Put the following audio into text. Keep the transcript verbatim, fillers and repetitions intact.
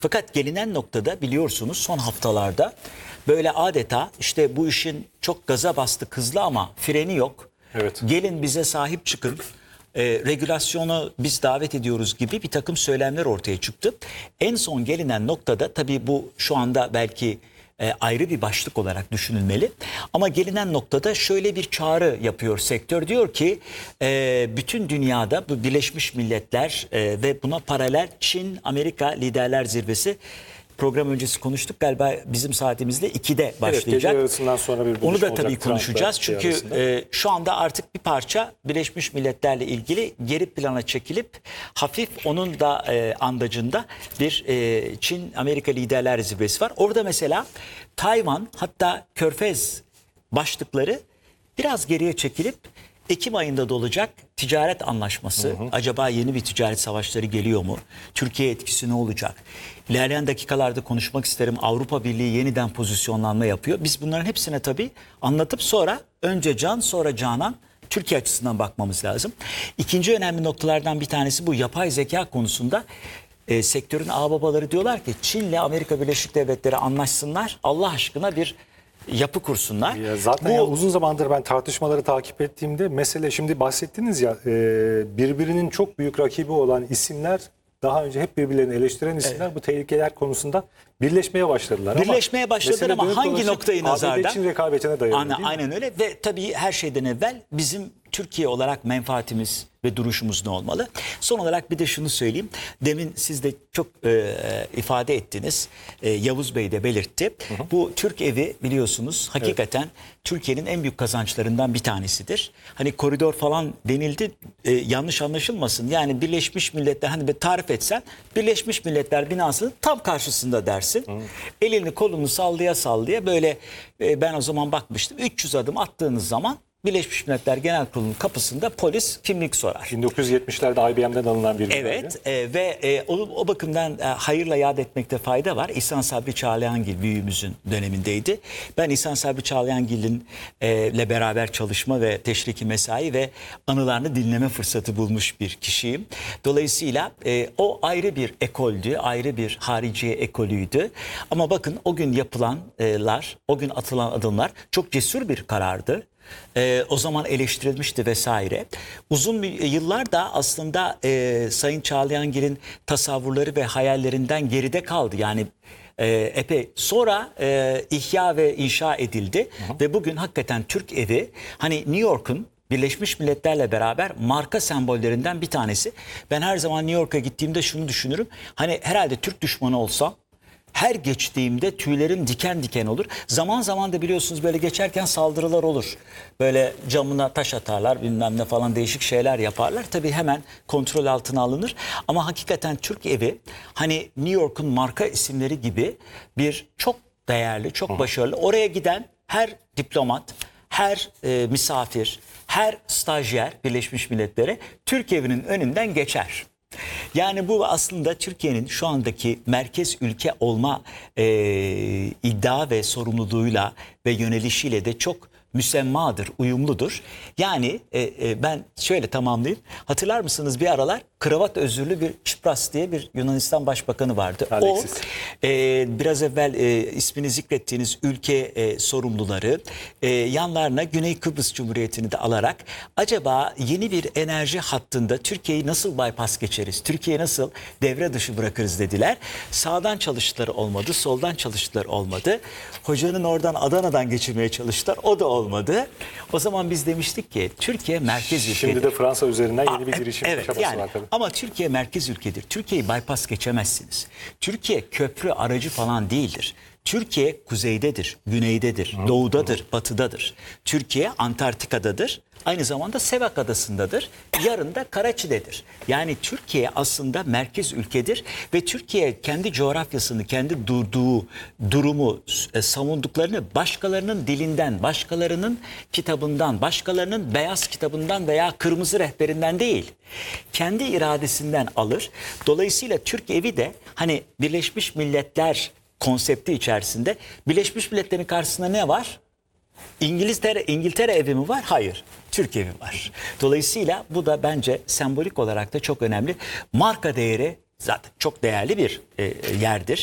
Fakat gelinen noktada biliyorsunuz son haftalarda böyle adeta işte bu işin çok gaza bastı hızlı ama freni yok. Evet. Gelin bize sahip çıkın. E, regülasyonu biz davet ediyoruz gibi bir takım söylemler ortaya çıktı. En son gelinen noktada tabii bu şu anda belki e, ayrı bir başlık olarak düşünülmeli. Ama gelinen noktada şöyle bir çağrı yapıyor sektör. Diyor ki e, bütün dünyada bu Birleşmiş Milletler e, ve buna paralel Çin Amerika Liderler Zirvesi, program öncesi konuştuk galiba bizim saatimizde ikide başlayacak. Evet, gece yarısından sonra bir buluşma Onu da olacak tabii konuşacağız. Trump'la Çünkü arasında. e, şu anda artık bir parça Birleşmiş Milletler'le ilgili geri plana çekilip hafif onun da e, andacında bir e, Çin-Amerika Liderler Zirvesi var. Orada mesela Tayvan, hatta Körfez başlıkları biraz geriye çekilip Ekim ayında da olacak ticaret anlaşması. Hı hı. Acaba yeni bir ticaret savaşları geliyor mu? Türkiye etkisi ne olacak? İlerleyen dakikalarda konuşmak isterim. Avrupa Birliği yeniden pozisyonlanma yapıyor. Biz bunların hepsine tabii anlatıp sonra önce Can sonra Canan Türkiye açısından bakmamız lazım. İkinci önemli noktalardan bir tanesi bu yapay zeka konusunda. E, sektörün ağababaları diyorlar ki Çin'le Amerika Birleşik Devletleri anlaşsınlar. Allah aşkına bir yapı kursunlar. Ya zaten Bu, ya uzun zamandır ben tartışmaları takip ettiğimde mesele, şimdi bahsettiniz ya, e, birbirinin çok büyük rakibi olan isimler, daha önce hep birbirlerini eleştiren isimler, evet, bu tehlikeler konusunda birleşmeye başladılar. Birleşmeye başladılar ama hangi noktayı nazarda? A B D Çin rekabetine dayanıyor. Aynen, aynen öyle ve tabii her şeyden evvel bizim Türkiye olarak menfaatimiz ve duruşumuz ne olmalı? Son olarak bir de şunu söyleyeyim. Demin siz de çok e, ifade ettiniz. E, Yavuz Bey de belirtti. Hı hı. Bu Türk evi biliyorsunuz hakikaten, evet, Türkiye'nin en büyük kazançlarından bir tanesidir. Hani koridor falan denildi, e, yanlış anlaşılmasın. Yani Birleşmiş Milletler, hani bir tarif etsen Birleşmiş Milletler binasının tam karşısında dersin. Hı. Elini kolunu sallaya sallaya böyle e, ben o zaman bakmıştım. üç yüz adım attığınız zaman Birleşmiş Milletler Genel Kurulu'nun kapısında polis kimlik sorar. bin dokuz yüz yetmişlerde I B M'den alınan bir evet e, ve e, o, o bakımdan e, hayırla yad etmekte fayda var. İhsan Sabri Çağlayangil büyüğümüzün dönemindeydi. Ben İhsan Sabri Çağlayangil'in e, ile beraber çalışma ve teşriki mesai ve anılarını dinleme fırsatı bulmuş bir kişiyim. Dolayısıyla e, o ayrı bir ekoldü, ayrı bir hariciye ekolüydü. Ama bakın o gün yapılanlar, o gün atılan adımlar çok cesur bir karardı. Ee, o zaman eleştirilmişti vesaire. Uzun bir yıllar da aslında e, Sayın Çağlayangil'in tasavvurları ve hayallerinden geride kaldı. Yani e, epey sonra e, ihya ve inşa edildi. Hı hı. Ve bugün hakikaten Türk evi, hani New York'un Birleşmiş Milletler'le beraber marka sembollerinden bir tanesi. Ben her zaman New York'a gittiğimde şunu düşünürüm. Hani herhalde Türk düşmanı olsam, her geçtiğimde tüylerim diken diken olur. Zaman zaman da biliyorsunuz böyle geçerken saldırılar olur. Böyle camına taş atarlar, bilmem ne falan, değişik şeyler yaparlar. Tabii hemen kontrol altına alınır. Ama hakikaten Türk evi hani New York'un marka isimleri gibi bir çok değerli, çok başarılı. Oraya giden her diplomat, her e, misafir, her stajyer Birleşmiş Milletler'e Türk evinin önünden geçer. Yani bu aslında Türkiye'nin şu andaki merkez ülke olma e, iddia ve sorumluluğuyla ve yönelişiyle de çok müsemmadır, uyumludur. Yani e, e, ben şöyle tamamlayayım. Hatırlar mısınız bir aralar kravat özürlü bir Çipras diye bir Yunanistan Başbakanı vardı. Alexis. O e, biraz evvel e, ismini zikrettiğiniz ülke e, sorumluları e, yanlarına Güney Kıbrıs Cumhuriyeti'ni de alarak acaba yeni bir enerji hattında Türkiye'yi nasıl bypass geçeriz, Türkiye'yi nasıl devre dışı bırakırız dediler. Sağdan çalıştılar olmadı, soldan çalıştılar olmadı. Hocanın oradan Adana'dan geçirmeye çalıştılar, o da olmadı. O zaman biz demiştik ki Türkiye merkez ülkedir. Şimdi de Fransa üzerinden yeni Aa, bir girişim evet, çabası yani, var tabii. ama Türkiye merkez ülkedir. Türkiye'yi bypass geçemezsiniz. Türkiye köprü aracı falan değildir. Türkiye kuzeydedir, güneydedir, hı, doğudadır, hı, batıdadır. Türkiye Antarktika'dadır. Aynı zamanda Sevak Adası'ndadır. Yarın da Karaçi'dedir. Yani Türkiye aslında merkez ülkedir ve Türkiye kendi coğrafyasını, kendi durduğu durumu, e, savunduklarını başkalarının dilinden, başkalarının kitabından, başkalarının beyaz kitabından veya kırmızı rehberinden değil, kendi iradesinden alır. Dolayısıyla Türk evi de hani Birleşmiş Milletler konsepti içerisinde, Birleşmiş Milletler'in karşısında ne var? İngiltere, İngiltere evi mi var? Hayır. Türk evi var. Dolayısıyla bu da bence sembolik olarak da çok önemli. Marka değeri zaten çok değerli bir e, yerdir.